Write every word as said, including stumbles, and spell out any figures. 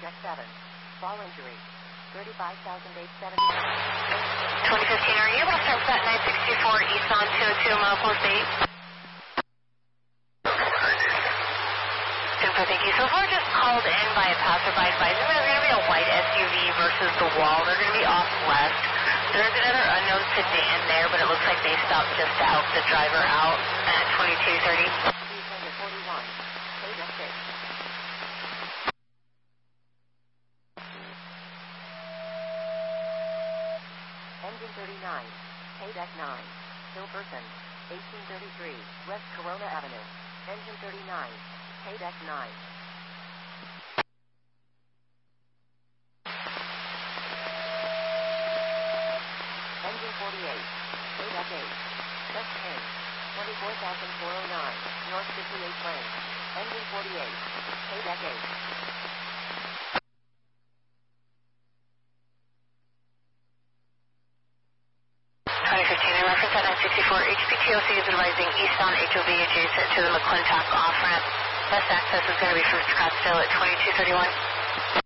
deck seven. Fall injury. thirty-five thousand eight hundred seventy. twenty fifteen, are you able to start set nine sixty-four east on two oh two mile post eight? Super, thank you. So far just called in by a passerby advising there's going to be a white S U V versus the wall. They're going to be off west. There's another unknown sedan there, but it looks like they stopped just to help the driver out at twenty-two thirty. forty-one. K deck six. Engine thirty-nine. K deck nine. Bill Person. eighteen thirty-three. West Corona Avenue. Engine thirty-nine. K deck nine. Engine forty-eight. K deck eight. West ten. twenty-four thousand four hundred nine. North fifty-eight lane. Engine forty-eight. K deck eight. twenty fifteen, in reference at nine sixty-four, H P T O C is advising eastbound H O V adjacent to the McClintock off-ramp. Best access is going to be from Scottsdale at twenty-two thirty-one.